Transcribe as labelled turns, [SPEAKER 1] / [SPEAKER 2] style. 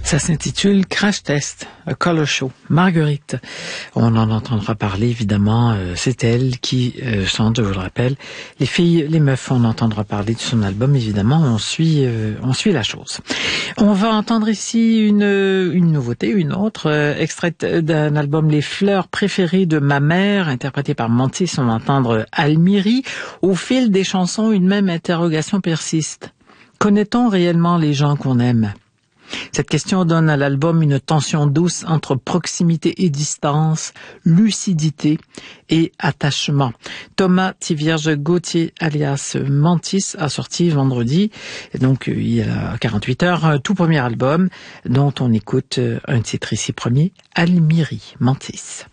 [SPEAKER 1] Ça s'intitule Crash Test, A Color Show. Marguerite, on en entendra parler évidemment, c'est elle qui chante, je vous le rappelle. Les filles, les meufs, on entendra parler de son album évidemment, on suit la chose. On va entendre ici une nouveauté, une autre, extraite d'un album Les fleurs préférées de ma mère, interprété par Mantis. On va entendre Almiri. Au fil des chansons, une même interrogation persiste. Connaît-on réellement les gens qu'on aime? Cette question donne à l'album une tension douce entre proximité et distance, lucidité et attachement. Thomas Thivierge Gauthier, alias Mantis, a sorti vendredi, donc il y a 48 heures, un tout premier album dont on écoute un titre ici premier, Almiri, Mantis.